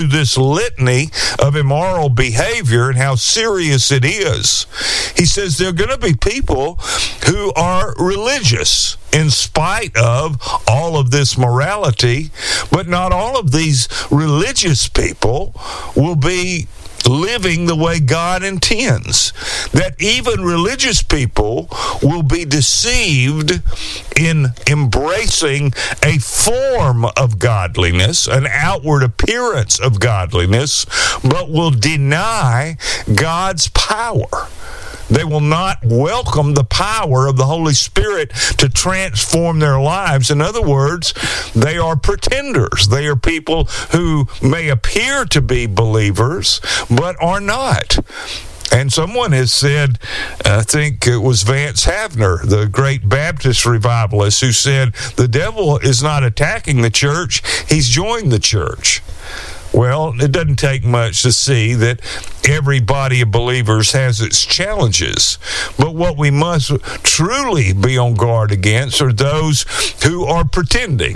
this litany of immoral behavior and how serious it is. He says there are going to be people who are religious in spite of all of this morality, but not all of these religious people will be living the way God intends. That even religious people will be deceived in embracing a form of godliness, an outward appearance of godliness, but will deny God's power. They will not welcome the power of the Holy Spirit to transform their lives. In other words, they are pretenders. They are people who may appear to be believers, but are not. And someone has said, I think it was Vance Havner, the great Baptist revivalist, who said, the devil is not attacking the church, he's joined the church. Well, it doesn't take much to see that every body of believers has its challenges. But what we must truly be on guard against are those who are pretending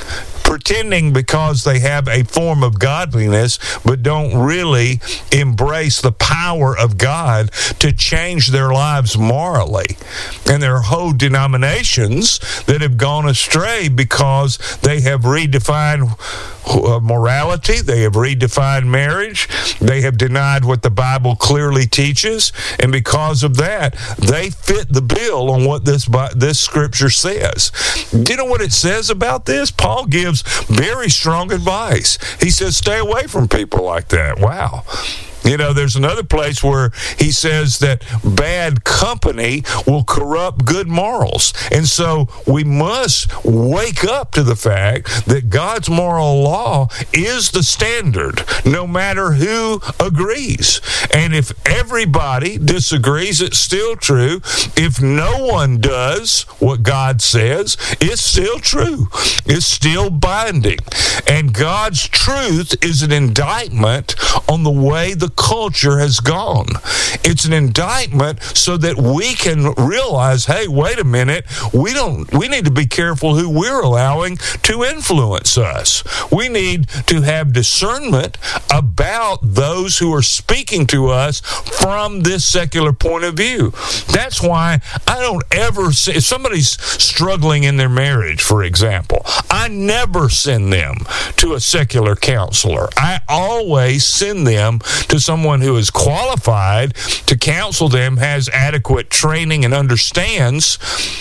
because they have a form of godliness, but don't really embrace the power of God to change their lives morally. And there are whole denominations that have gone astray because they have redefined morality, they have redefined marriage, they have denied what the Bible clearly teaches, and because of that, they fit the bill on what this scripture says. Do you know what it says about this? Paul gives very strong advice. He says, stay away from people like that. Wow. You know, there's another place where he says that bad company will corrupt good morals. And so we must wake up to the fact that God's moral law is the standard, no matter who agrees. And if everybody disagrees, it's still true. If no one does what God says, it's still true. It's still binding. And God's truth is an indictment on the way the culture has gone. It's an indictment so that we can realize, hey, wait a minute, we need to be careful who we're allowing to influence us. We need to have discernment about those who are speaking to us from this secular point of view. That's why I don't ever say, if somebody's struggling in their marriage, for example, I never send them to a secular counselor. I always send them to someone who is qualified to counsel them, has adequate training and understands,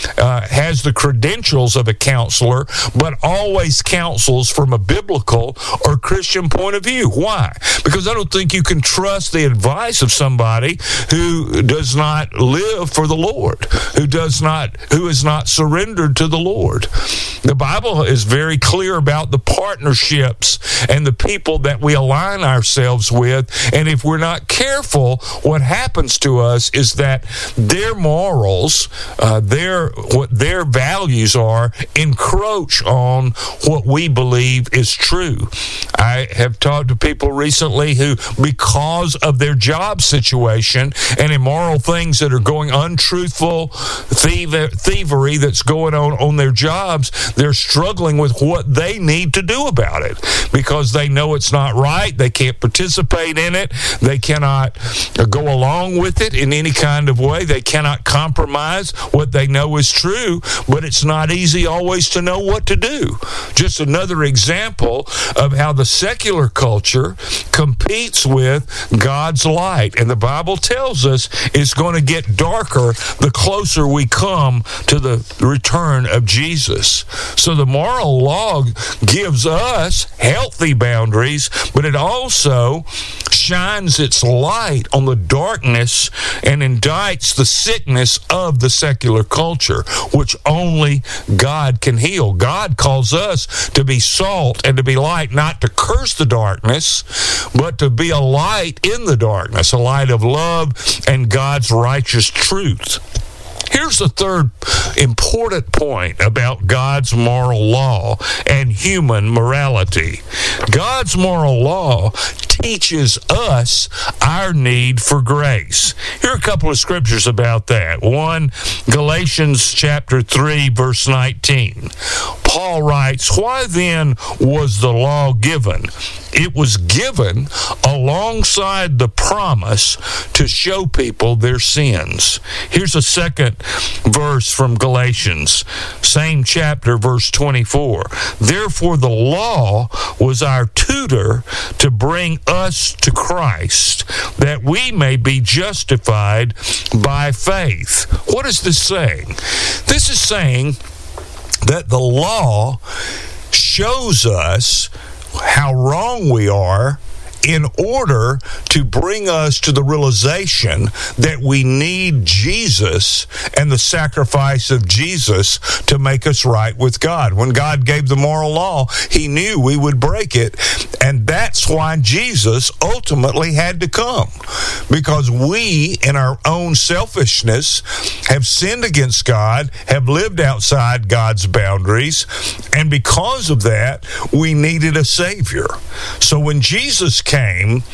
has the credentials of a counselor, but always counsels from a biblical or Christian point of view. Why? Because I don't think you can trust the advice of somebody who does not live for the Lord, who is not surrendered to the Lord. The Bible is very clear about the partnerships and the people that we align ourselves with, and if we're not careful, what happens to us is that their morals, what their values are, encroach on what we believe is true. I have talked to people recently who, because of their job situation and immoral things that are going untruthful, thievery that's going on their jobs, they're struggling with what they need to do about it because they know it's not right. They can't participate in it. They cannot go along with it in any kind of way. They cannot compromise what they know is true, but it's not easy always to know what to do. Just another example of how the secular culture competes with God's light. And the Bible tells us it's going to get darker the closer we come to the return of Jesus. So the moral law gives us healthy boundaries, but it also shines its light on the darkness and indicts the sickness of the secular culture, which only God can heal. God calls us to be salt and to be light, not to curse the darkness, but to be a light in the darkness, a light of love and God's righteous truth. Here's the third important point about God's moral law and human morality. God's moral law teaches us our need for grace. Here are a couple of scriptures about that. One, Galatians chapter 3, verse 19. Paul writes, "Why then was the law given? It was given alongside the promise to show people their sins." Here's a second verse from Galatians, same chapter, verse 24. "Therefore the law was our tutor to bring us to Christ, that we may be justified by faith." What is this saying? This is saying that the law shows us how wrong we are in order to bring us to the realization that we need Jesus and the sacrifice of Jesus to make us right with God. When God gave the moral law, he knew we would break it, and that's why Jesus ultimately had to come, because we, in our own selfishness, have sinned against God, have lived outside God's boundaries, and because of that, we needed a Savior. So when Jesus came,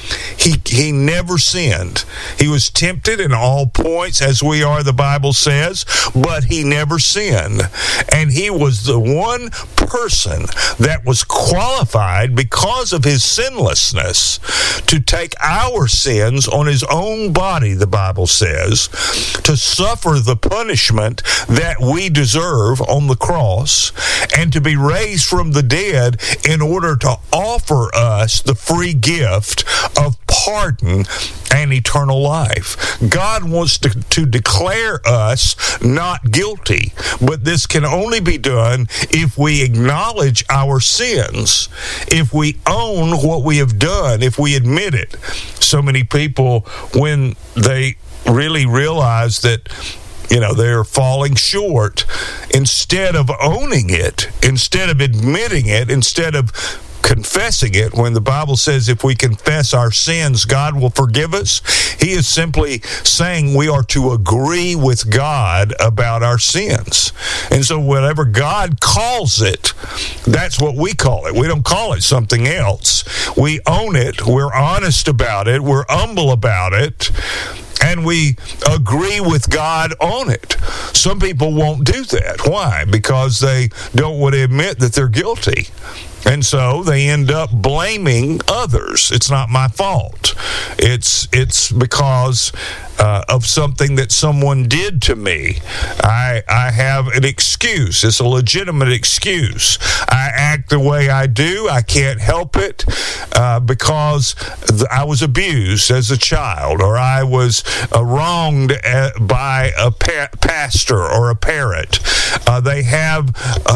he never sinned. He was tempted in all points as we are, the Bible says, but he never sinned. And he was the one person that was qualified because of his sinlessness to take our sins on his own body, the Bible says, to suffer the punishment that we deserve on the cross, and to be raised from the dead in order to offer us the free gift of pardon and eternal life. God wants to declare us not guilty, but this can only be done if we acknowledge our sins, if we own what we have done, if we admit it. So many people, when they really realize that they're falling short, instead of owning it, instead of admitting it, instead of confessing it, when the Bible says if we confess our sins, God will forgive us, he is simply saying we are to agree with God about our sins. And so whatever God calls it, that's what we call it. We don't call it something else. We own it. We're honest about it. We're humble about it. And we agree with God on it. Some people won't do that. Why? Because they don't want to admit that they're guilty. And so they end up blaming others. It's not my fault. It's because of something that someone did to me. I have an excuse. It's a legitimate excuse. I act the way I do. I can't help it because I was abused as a child, or I was wronged by a pastor or a parent. They have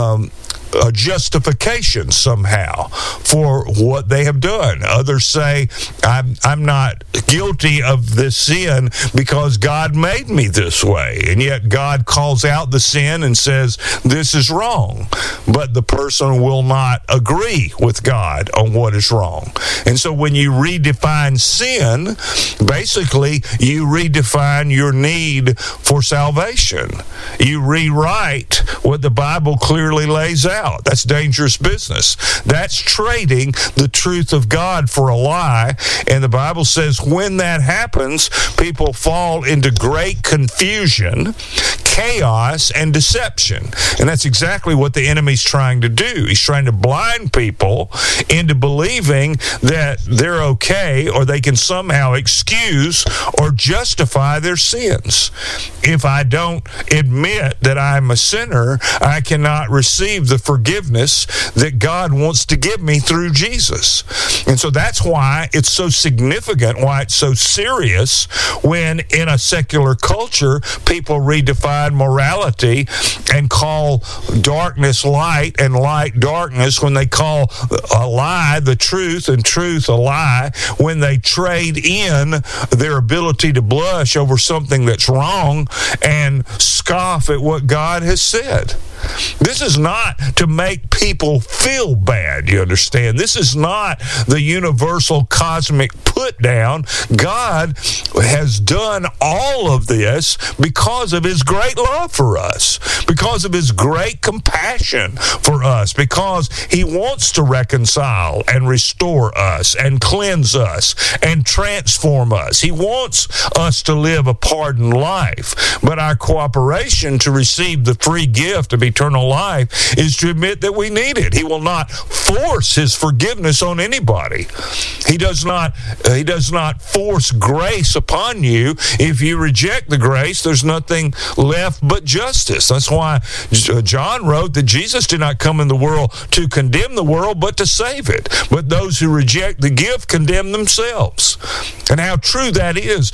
a justification somehow for what they have done. Others say, I'm not guilty of this sin because God made me this way. And yet God calls out the sin and says, this is wrong. But the person will not agree with God on what is wrong. And so when you redefine sin, basically you redefine your need for salvation. You rewrite what the Bible clearly lays out. That's dangerous business. That's trading the truth of God for a lie. And the Bible says when that happens, people fall into great confusion, chaos, and deception. And that's exactly what the enemy's trying to do. He's trying to blind people into believing that they're okay, or they can somehow excuse or justify their sins. If I don't admit that I'm a sinner, I cannot receive the forgiveness that God wants to give me through Jesus. And so that's why it's so significant, why it's so serious when in a secular culture people redefine morality and call darkness light and light darkness, when they call a lie the truth and truth a lie, when they trade in their ability to blush over something that's wrong and scoff at what God has said. This is not to make people feel bad, you understand? This is not the universal cosmic put down. God has done all of this because of his great love for us, because of his great compassion for us, because he wants to reconcile and restore us and cleanse us and transform us. He wants us to live a pardoned life, but our cooperation to receive the free gift of eternal life is to admit that we need it. He will not force his forgiveness on anybody. He does not force grace upon you. If you reject the grace, there's nothing left but justice. That's why John wrote that Jesus did not come in the world to condemn the world, but to save it. But those who reject the gift condemn themselves. And how true that is.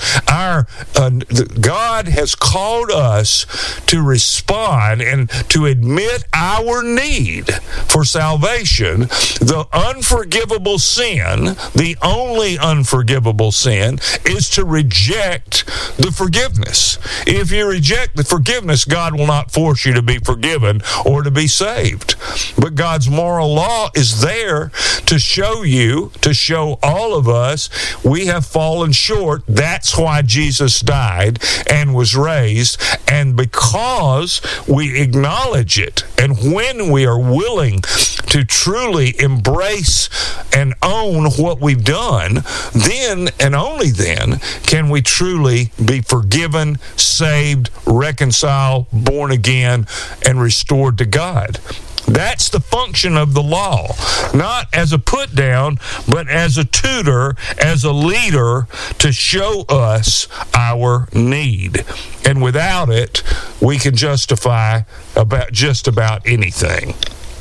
God has called us to respond and to admit our need for salvation. The unforgivable sin, the only unforgivable sin, is to reject the forgiveness. If you reject the forgiveness, God will not force you to be forgiven or to be saved. But God's moral law is there to show you, to show all of us, we have fallen short. That's why Jesus died and was raised. And because we acknowledge it, and when we are willing to truly embrace and own what we've done, then and only then can we truly be forgiven, saved, reconciled, born again, and restored to God. That's the function of the law, not as a put down, but as a tutor, as a leader to show us our need. And without it, we can justify just about anything.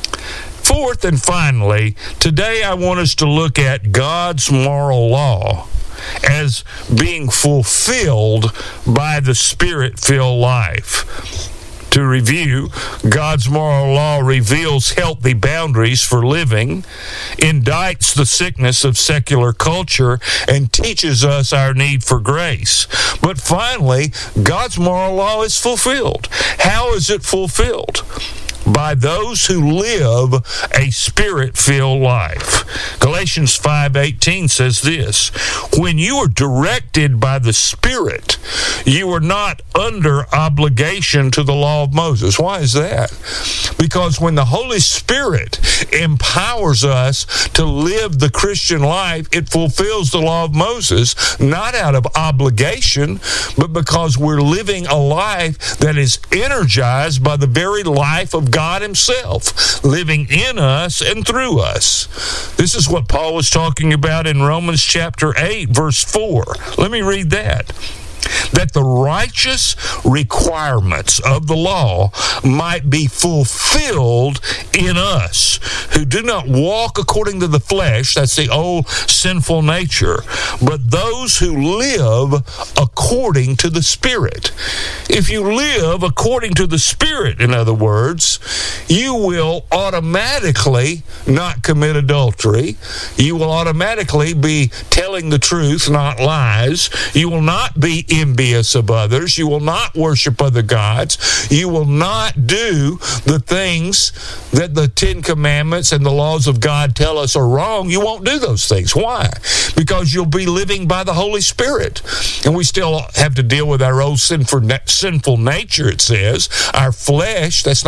Fourth and finally, today I want us to look at God's moral law as being fulfilled by the Spirit-filled life. To review, God's moral law reveals healthy boundaries for living, indicts the sickness of secular culture, and teaches us our need for grace. But finally, God's moral law is fulfilled. How is it fulfilled? By those who live a Spirit-filled life. Galatians 5:18 says this, when you are directed by the Spirit, you are not under obligation to the law of Moses. Why is that? Because when the Holy Spirit empowers us to live the Christian life, it fulfills the law of Moses, not out of obligation, but because we're living a life that is energized by the very life of God himself, living in us and through us. This is what Paul was talking about in Romans chapter 8, verse 4. Let me read that. That the righteous requirements of the law might be fulfilled in us, who do not walk according to the flesh, that's the old sinful nature, but those who live according to the Spirit. If you live according to the Spirit, in other words, you will automatically not commit adultery. You will automatically be telling the truth, not lies. You will not be envious of others. You will not worship other gods. You will not do the things that the Ten Commandments and the laws of God tell us are wrong. You won't do those things. Why? Because you'll be living by the Holy Spirit. And we still have to deal with our old sinful nature, it says. Our flesh, that's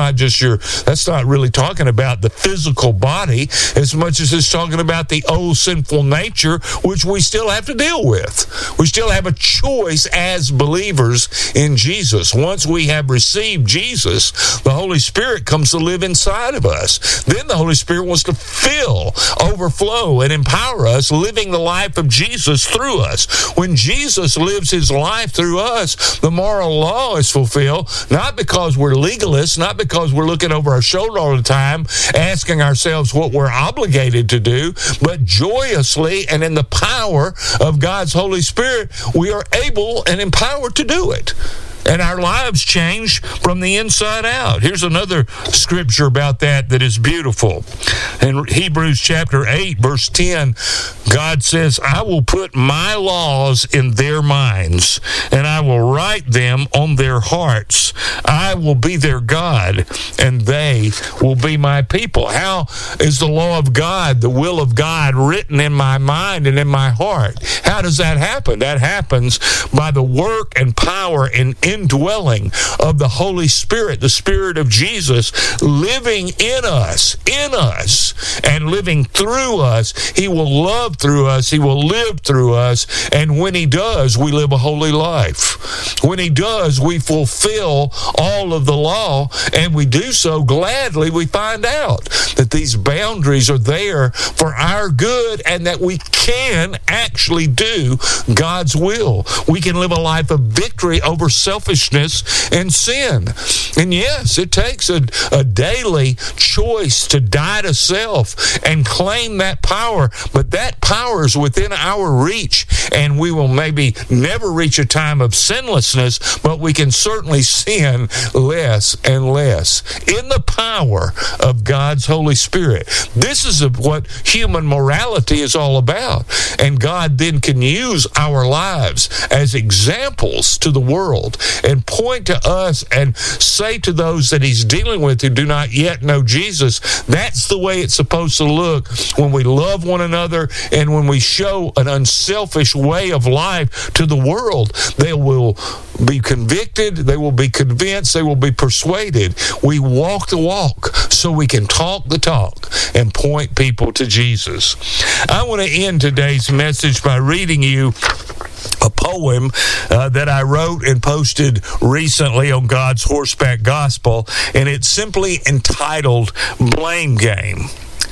not really talking about the physical body as much as it's talking about the old sinful nature, which we still have to deal with. We still have a choice as believers in Jesus. Once we have received Jesus, the Holy Spirit comes to live inside of us. Then the Holy Spirit wants to fill, overflow, and empower us, living the life of Jesus through us. When Jesus lives his life through us, the moral law is fulfilled, not because we're legalists, not because we're looking over our shoulder all the time, asking ourselves what we're obligated to do, but joyously and in the power of God's Holy Spirit, we are able and empowered to do it. and our lives change from the inside out. Here's another scripture about that is beautiful. In Hebrews chapter 8, verse 10, God says, I will put my laws in their minds, and I will write them on their hearts. I will be their God, and they will be my people. How is the law of God, the will of God, written in my mind and in my heart? How does that happen? That happens by the work and power and indwelling of the Holy Spirit, the Spirit of Jesus, living in us, and living through us. He will love through us. He will live through us. And when He does, we live a holy life. When He does, we fulfill all of the law, and we do so gladly. We find out that these boundaries are there for our good and that we can actually do God's will. We can live a life of victory over selfishness and sin. And yes, it takes a daily choice to die to self and claim that power, but that power is within our reach, and we will maybe never reach a time of sinlessness, but we can certainly sin less and less in the power of God's Holy Spirit. This is what human morality is all about, and God then can use our lives as examples to the world and point to us and say to those that He's dealing with who do not yet know Jesus, that's the way it's supposed to look when we love one another and when we show an unselfish way of life to the world. They will be convicted, they will be convinced, they will be persuaded. We walk the walk so we can talk the talk and point people to Jesus. I want to end today's message by reading you a poem that I wrote and posted recently on God's Horseback Gospel, and it's simply entitled Blame Game.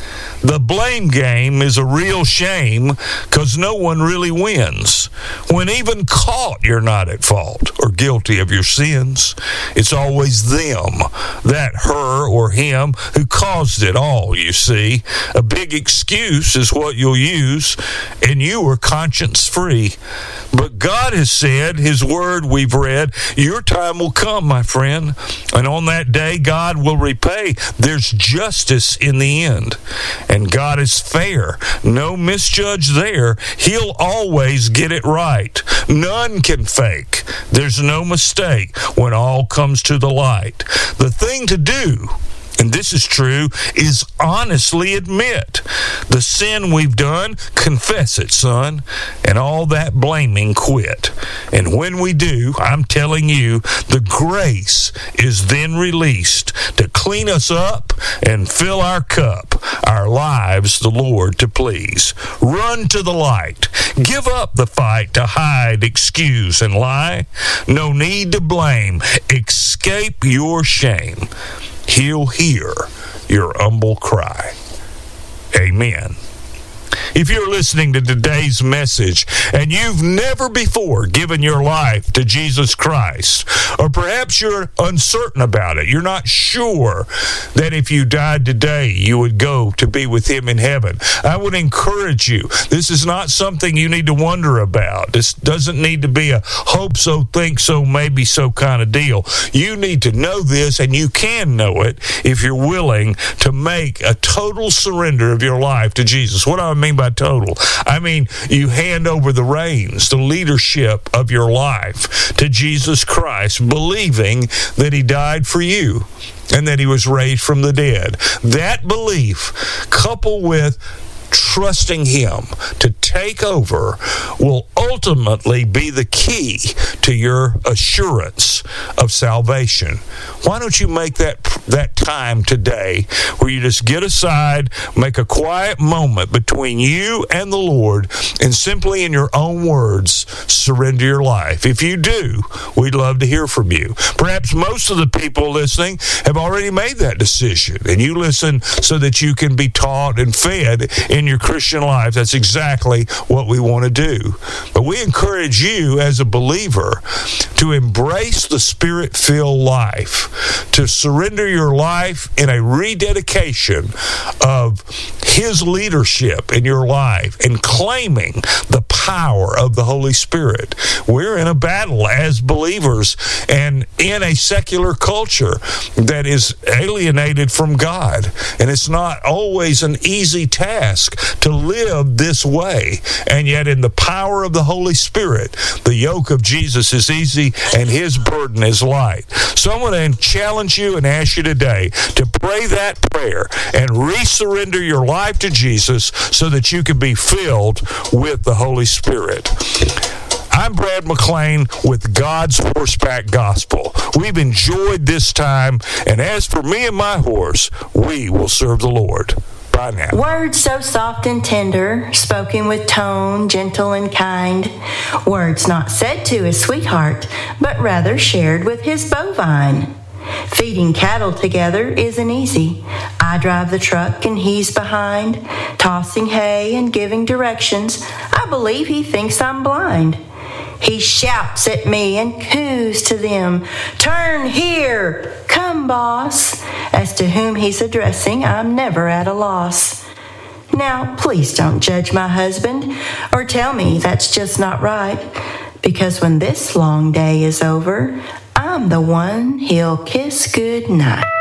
The blame game is a real shame because no one really wins. When even caught, you're not at fault or guilty of your sins. It's always them, that her or him, who caused it all, you see. A big excuse is what you'll use, and you are conscience-free. But God has said, His word we've read, your time will come, my friend, and on that day God will repay. There's justice in the end. And God is fair. No misjudge there. He'll always get it right. None can fake. There's no mistake when all comes to the light. The thing to do, and this is true, is honestly admit the sin we've done, confess it, son, and all that blaming quit. And when we do, I'm telling you, the grace is then released to clean us up and fill our cup, our lives the Lord to please. Run to the light. Give up the fight to hide, excuse, and lie. No need to blame. Escape your shame. He'll hear your humble cry. Amen. If you're listening to today's message and you've never before given your life to Jesus Christ, or perhaps you're uncertain about it, you're not sure that if you died today you would go to be with Him in heaven, I would encourage you. This is not something you need to wonder about. This doesn't need to be a hope so, think so, maybe so kind of deal. You need to know this, and you can know it if you're willing to make a total surrender of your life to Jesus. What do I mean by total? I mean, you hand over the reins, the leadership of your life to Jesus Christ, believing that He died for you and that He was raised from the dead. That belief, coupled with trusting Him to take over, will ultimately be the key to your assurance of salvation. Why don't you make that time today where you just get aside, make a quiet moment between you and the Lord, and simply in your own words, surrender your life? If you do, we'd love to hear from you. Perhaps most of the people listening have already made that decision, and you listen so that you can be taught and fed in your Christian life. That's exactly what we want to do. But we encourage you as a believer to embrace the Spirit-filled life, to surrender your life in a rededication of his leadership in your life and claiming the power of the Holy Spirit. We're in a battle as believers and in a secular culture that is alienated from God. And it's not always an easy task to live this way. And yet in the power of the Holy Spirit, the yoke of Jesus is easy and his burden is light. So I'm going to challenge you and ask you today to pray that prayer and resurrender your life to Jesus so that you can be filled with the Holy Spirit. I'm Brad McClain with God's Horseback Gospel. We've enjoyed this time, and as for me and my horse, we will serve the Lord. Bye now. Words so soft and tender, spoken with tone gentle and kind. Words not said to his sweetheart, but rather shared with his bovine. Feeding cattle together isn't easy. I drive the truck and he's behind, tossing hay and giving directions. I believe he thinks I'm blind. He shouts at me and coos to them, "Turn here, come boss." As to whom he's addressing, I'm never at a loss. Now, please don't judge my husband or tell me that's just not right, because when this long day is over, I'm the one he'll kiss goodnight.